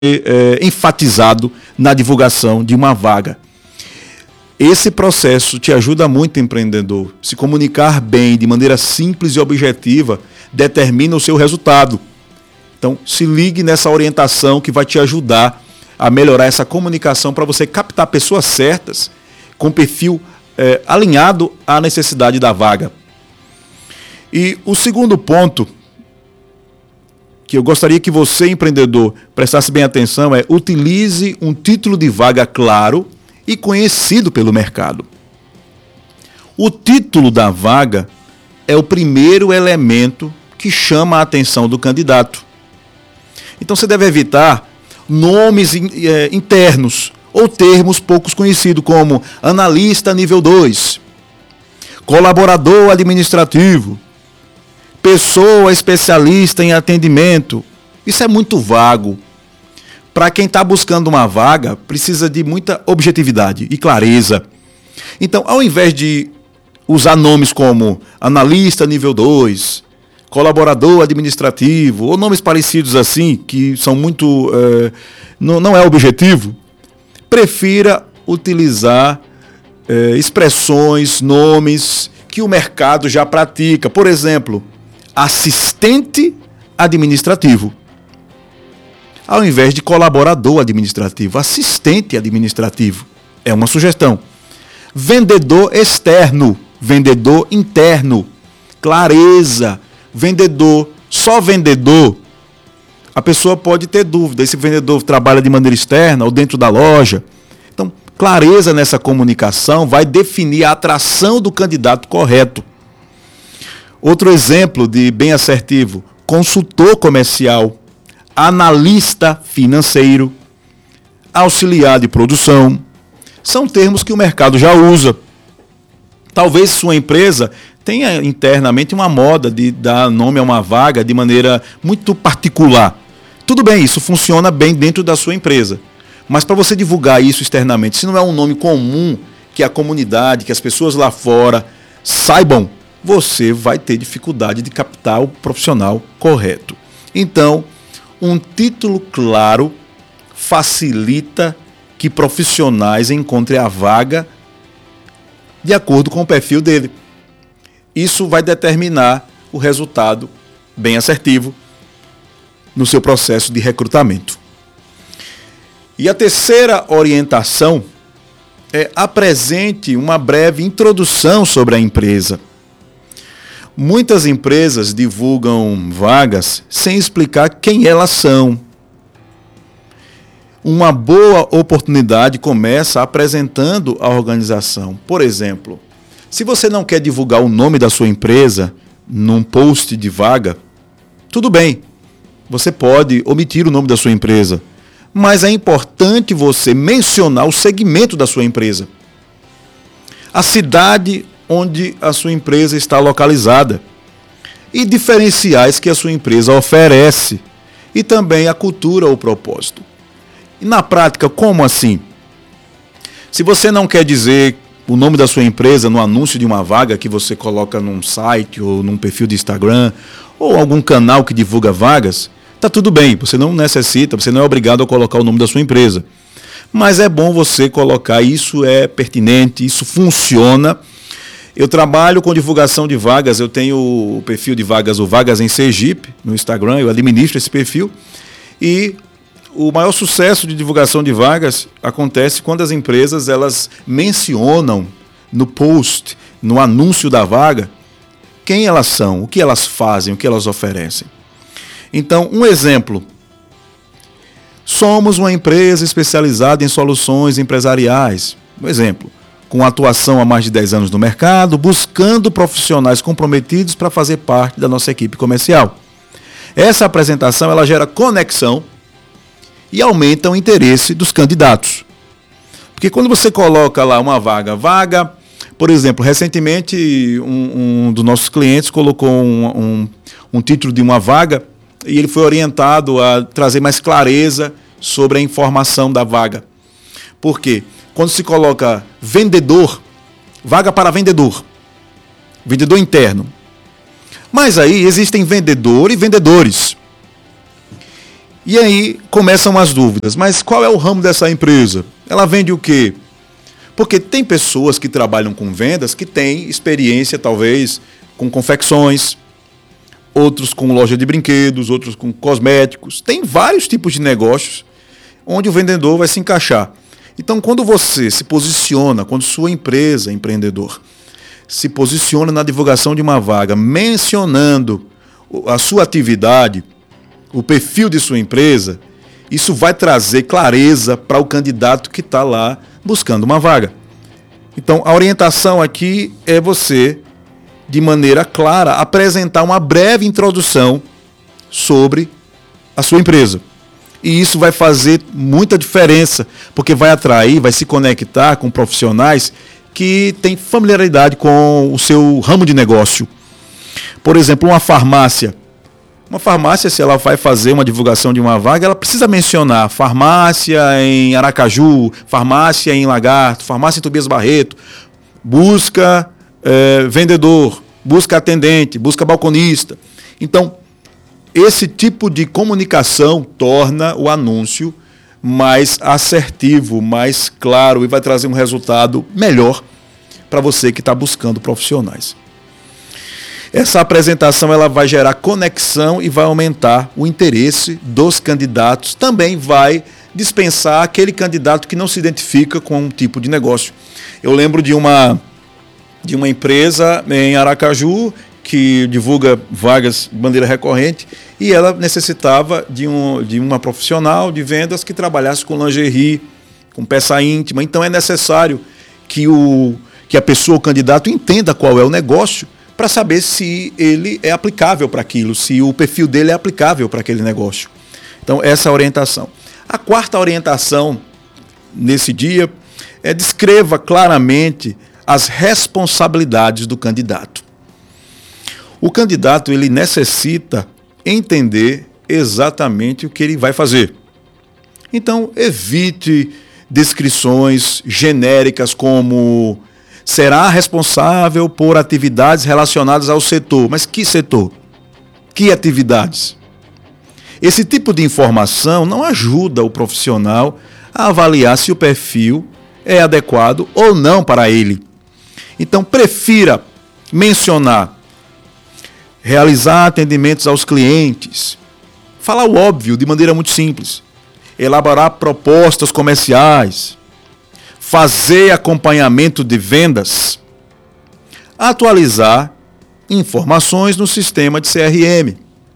enfatizado na divulgação de uma vaga. Esse processo te ajuda muito, empreendedor. Se comunicar bem, de maneira simples e objetiva, determina o seu resultado. Então, se ligue nessa orientação que vai te ajudar a melhorar essa comunicação para você captar pessoas certas, com perfil alinhado à necessidade da vaga. E o segundo ponto, que eu gostaria que você, empreendedor, prestasse bem atenção, é utilize um título de vaga claro e conhecido pelo mercado. O título da vaga é o primeiro elemento que chama a atenção do candidato. Então você deve evitar nomes internos ou termos poucos conhecidos, como analista nível 2, colaborador administrativo, pessoa especialista em atendimento. Isso é muito vago. Para quem está buscando uma vaga, precisa de muita objetividade e clareza. Então, ao invés de usar nomes como analista nível 2, colaborador administrativo, ou nomes parecidos assim, que são muito... não é objetivo, prefira utilizar expressões, nomes que o mercado já pratica. Por exemplo, assistente administrativo. Ao invés de colaborador administrativo, assistente administrativo. É uma sugestão. Vendedor externo, vendedor interno. Clareza. Vendedor, só vendedor. A pessoa pode ter dúvida, esse vendedor trabalha de maneira externa ou dentro da loja. Então, clareza nessa comunicação vai definir a atração do candidato correto. Outro exemplo de bem assertivo, consultor comercial, analista financeiro, auxiliar de produção. São termos que o mercado já usa. Talvez sua empresa tenha internamente uma moda de dar nome a uma vaga de maneira muito particular. Tudo bem, isso funciona bem dentro da sua empresa. Mas para você divulgar isso externamente, se não é um nome comum que a comunidade, que as pessoas lá fora saibam, você vai ter dificuldade de captar o profissional correto. Então, um título claro facilita que profissionais encontrem a vaga de acordo com o perfil dele. Isso vai determinar o resultado bem assertivo no seu processo de recrutamento. E a terceira orientação é apresente uma breve introdução sobre a empresa. Muitas empresas divulgam vagas sem explicar quem elas são. Uma boa oportunidade começa apresentando a organização. Por exemplo, se você não quer divulgar o nome da sua empresa num post de vaga, tudo bem, você pode omitir o nome da sua empresa. Mas é importante você mencionar o segmento da sua empresa. A cidade onde a sua empresa está localizada e diferenciais que a sua empresa oferece e também a cultura ou propósito. E na prática, como assim? Se você não quer dizer o nome da sua empresa no anúncio de uma vaga que você coloca num site ou num perfil de Instagram ou algum canal que divulga vagas, tá tudo bem, você não necessita, você não é obrigado a colocar o nome da sua empresa. Mas é bom você colocar, isso é pertinente, isso funciona. Eu trabalho com divulgação de vagas, eu tenho o perfil de vagas, o Vagas em Sergipe, no Instagram, eu administro esse perfil. E o maior sucesso de divulgação de vagas acontece quando as empresas elas mencionam no post, no anúncio da vaga, quem elas são, o que elas fazem, o que elas oferecem. Então, um exemplo. Somos uma empresa especializada em soluções empresariais. Um exemplo. Com atuação há mais de 10 anos no mercado, buscando profissionais comprometidos para fazer parte da nossa equipe comercial. Essa apresentação ela gera conexão e aumenta o interesse dos candidatos. Porque quando você coloca lá uma vaga, por exemplo, recentemente um dos nossos clientes colocou um título de uma vaga e ele foi orientado a trazer mais clareza sobre a informação da vaga. Por quê? Quando se coloca vendedor, vaga para vendedor interno. Mas aí existem vendedor e vendedores. E aí começam as dúvidas. Mas qual é o ramo dessa empresa? Ela vende o quê? Porque tem pessoas que trabalham com vendas que têm experiência, talvez, com confecções, outros com loja de brinquedos, outros com cosméticos. Tem vários tipos de negócios onde o vendedor vai se encaixar. Então, quando você se posiciona, quando sua empresa, empreendedor, se posiciona na divulgação de uma vaga, mencionando a sua atividade, o perfil de sua empresa, isso vai trazer clareza para o candidato que está lá buscando uma vaga. Então, a orientação aqui é você, de maneira clara, apresentar uma breve introdução sobre a sua empresa. E isso vai fazer muita diferença, porque vai atrair, vai se conectar com profissionais que têm familiaridade com o seu ramo de negócio. Por exemplo, uma farmácia. Uma farmácia, se ela vai fazer uma divulgação de uma vaga, ela precisa mencionar farmácia em Aracaju, farmácia em Lagarto, farmácia em Tobias Barreto, busca vendedor, busca atendente, busca balconista. Então, esse tipo de comunicação torna o anúncio mais assertivo, mais claro e vai trazer um resultado melhor para você que está buscando profissionais. Essa apresentação ela vai gerar conexão e vai aumentar o interesse dos candidatos. Também vai dispensar aquele candidato que não se identifica com um tipo de negócio. Eu lembro de uma empresa em Aracaju que divulga vagas de bandeira recorrente e ela necessitava de uma profissional de vendas que trabalhasse com lingerie, com peça íntima. Então é necessário que a pessoa, o candidato, entenda qual é o negócio para saber se ele é aplicável para aquilo, se o perfil dele é aplicável para aquele negócio. Então, essa é a orientação. A quarta orientação nesse dia é descreva claramente as responsabilidades do candidato. O candidato ele necessita entender exatamente o que ele vai fazer. Então, evite descrições genéricas como será responsável por atividades relacionadas ao setor. Mas que setor? Que atividades? Esse tipo de informação não ajuda o profissional a avaliar se o perfil é adequado ou não para ele. Então, prefira mencionar, realizar atendimentos aos clientes, falar o óbvio de maneira muito simples, elaborar propostas comerciais, fazer acompanhamento de vendas, atualizar informações no sistema de CRM,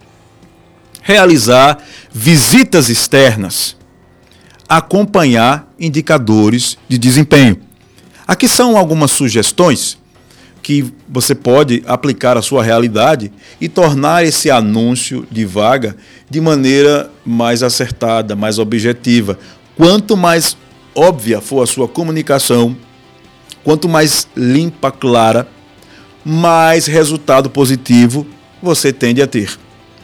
realizar visitas externas, acompanhar indicadores de desempenho. Aqui são algumas sugestões que você pode aplicar à sua realidade e tornar esse anúncio de vaga de maneira mais acertada, mais objetiva. Quanto mais óbvia for a sua comunicação, quanto mais limpa, clara, mais resultado positivo você tende a ter.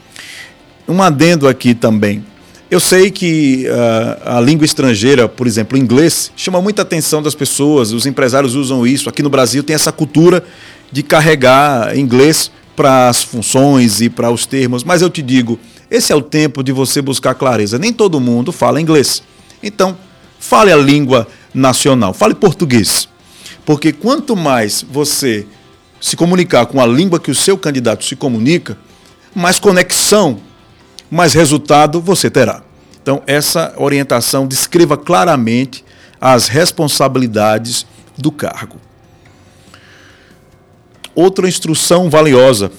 Um adendo aqui também. Eu sei que a língua estrangeira, por exemplo, o inglês, chama muita atenção das pessoas, os empresários usam isso. Aqui no Brasil tem essa cultura de carregar inglês para as funções e para os termos, mas eu te digo, esse é o tempo de você buscar clareza. Nem todo mundo fala inglês. Então, fale a língua nacional, fale português. Porque quanto mais você se comunicar com a língua que o seu candidato se comunica, mais conexão, mais resultado você terá. Então, essa orientação descreva claramente as responsabilidades do cargo. Outra instrução valiosa: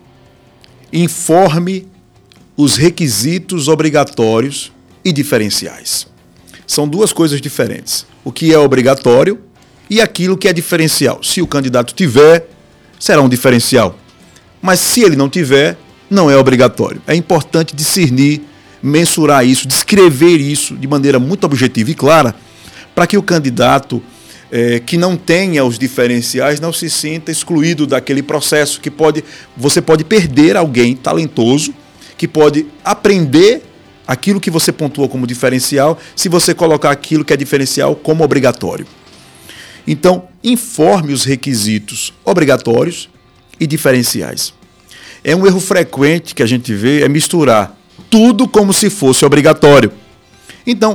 informe os requisitos obrigatórios e diferenciais. São duas coisas diferentes. O que é obrigatório e aquilo que é diferencial. Se o candidato tiver, será um diferencial. Mas se ele não tiver, não é obrigatório. É importante discernir, mensurar isso, descrever isso de maneira muito objetiva e clara, para que o candidato que não tenha os diferenciais não se sinta excluído daquele processo, que você pode perder alguém talentoso, que pode aprender aquilo que você pontuou como diferencial, se você colocar aquilo que é diferencial como obrigatório. Então, informe os requisitos obrigatórios e diferenciais. É um erro frequente que a gente vê, é misturar tudo como se fosse obrigatório. Então,